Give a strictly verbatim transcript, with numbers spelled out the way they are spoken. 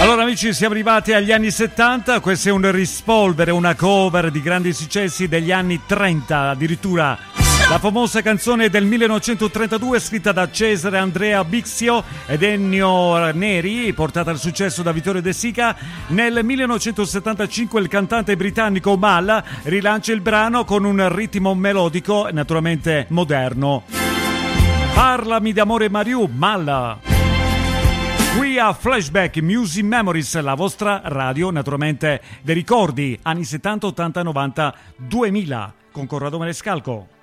Allora amici, siamo arrivati agli anni settanta, questo è un rispolvere, una cover di grandi successi degli anni trenta, addirittura la famosa canzone del millenovecentotrentadue scritta da Cesare Andrea Bixio ed Ennio Neri, portata al successo da Vittorio De Sica. Nel millenovecentosettantacinque il cantante britannico Mal rilancia il brano con un ritmo melodico naturalmente moderno. Parlami d'amore Mariù, Mal. Qui a Flashback Music Memories, la vostra radio naturalmente dei ricordi anni settanta, ottanta, novanta, duemila con Corrado Marescalco.